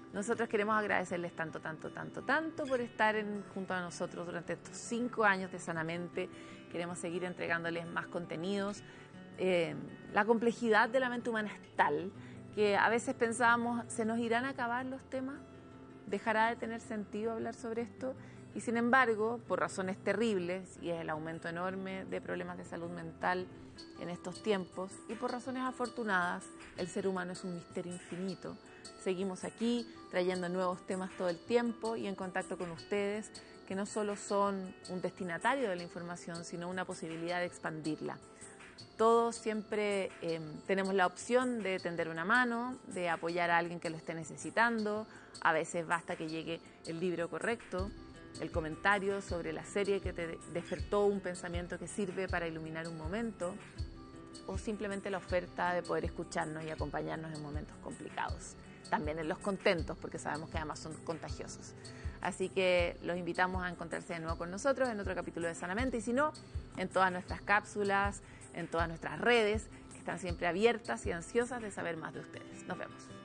Nosotros queremos agradecerles tanto por estar junto a nosotros durante estos 5 años de Sanamente. Queremos seguir entregándoles más contenidos. La complejidad de la mente humana es tal que a veces pensábamos, ¿se nos irán a acabar los temas? ¿Dejará de tener sentido hablar sobre esto? Y sin embargo, por razones terribles, y es el aumento enorme de problemas de salud mental en estos tiempos, y por razones afortunadas, el ser humano es un misterio infinito. Seguimos aquí trayendo nuevos temas todo el tiempo y en contacto con ustedes, que no solo son un destinatario de la información, sino una posibilidad de expandirla. Todos siempre tenemos la opción de tender una mano, de apoyar a alguien que lo esté necesitando. A veces basta que llegue el libro correcto, el comentario sobre la serie que te despertó un pensamiento que sirve para iluminar un momento, o simplemente la oferta de poder escucharnos y acompañarnos en momentos complicados. También en los contentos, porque sabemos que además son contagiosos. Así que los invitamos a encontrarse de nuevo con nosotros en otro capítulo de Sanamente, y si no, en todas nuestras cápsulas, en todas nuestras redes, que están siempre abiertas y ansiosas de saber más de ustedes. Nos vemos.